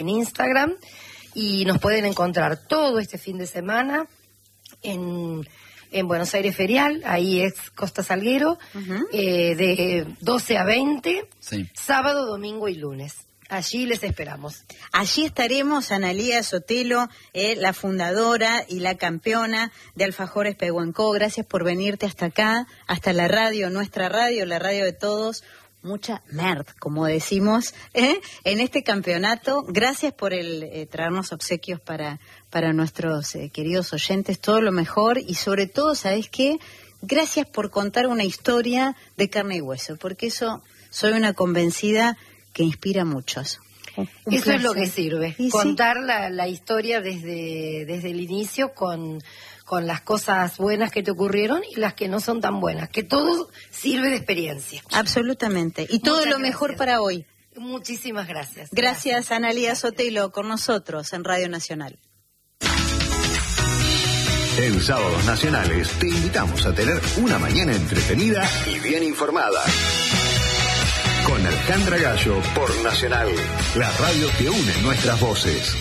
en Instagram, y nos pueden encontrar todo este fin de semana en Buenos Aires Ferial, ahí es Costa Salguero, de 12 a 20, sí. Sábado, domingo y lunes. Allí les esperamos. Allí estaremos, Analía Sotelo, la fundadora y la campeona de Alfajores Pehuenco. Gracias por venirte hasta acá, hasta la radio, nuestra radio, la radio de todos. Mucha merd, como decimos, en este campeonato. Gracias por traernos obsequios para nuestros queridos oyentes. Todo lo mejor y sobre todo, ¿sabés qué? Gracias por contar una historia de carne y hueso, porque eso soy una convencida que inspira a muchos. Eso es lo que sirve, contar la historia desde el inicio con las cosas buenas que te ocurrieron y las que no son tan buenas, que todo sirve de experiencia. Absolutamente, y todo lo mejor para hoy. Muchísimas gracias. Gracias, Analía Sotelo, con nosotros en Radio Nacional. En Sábados Nacionales te invitamos a tener una mañana entretenida y bien informada. Con Alejandra Gallo por Nacional, la radio que une nuestras voces.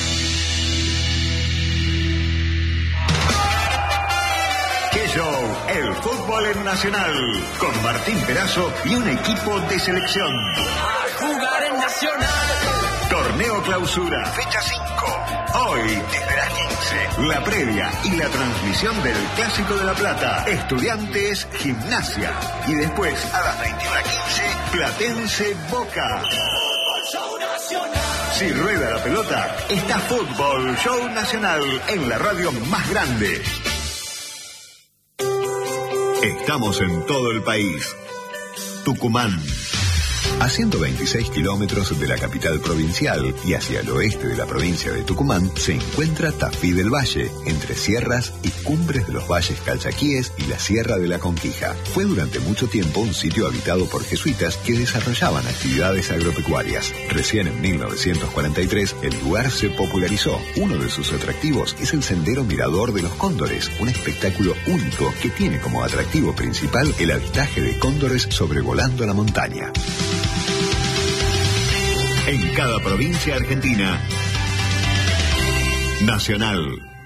¡Qué show! El fútbol en Nacional, con Martín Perazo y un equipo de selección. A jugar en Nacional. Torneo Clausura, fecha 5. Hoy, desde las 15, la previa y la transmisión del Clásico de La Plata. Estudiantes, Gimnasia. Y después, a las 21:15, Platense, Boca. Si rueda la pelota, está Fútbol Show Nacional en la radio más grande. Estamos en todo el país. Tucumán. A 126 kilómetros de la capital provincial y hacia el oeste de la provincia de Tucumán se encuentra Tafí del Valle, entre sierras y cumbres de los valles calchaquíes y la Sierra de la Conquija. Fue durante mucho tiempo un sitio habitado por jesuitas que desarrollaban actividades agropecuarias. Recién en 1943 el lugar se popularizó. Uno de sus atractivos es el Sendero Mirador de los Cóndores, un espectáculo único que tiene como atractivo principal el avistaje de cóndores sobrevolando la montaña. En cada provincia argentina, Nacional.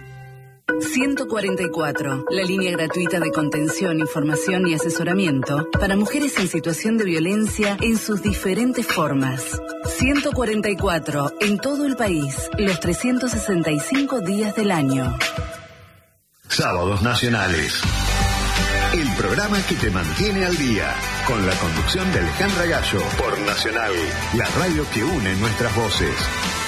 144, la línea gratuita de contención, información y asesoramiento para mujeres en situación de violencia en sus diferentes formas. 144, en todo el país, los 365 días del año. Sábados Nacionales. El programa que te mantiene al día, con la conducción de Alejandra Gallo por Nacional, la radio que une nuestras voces.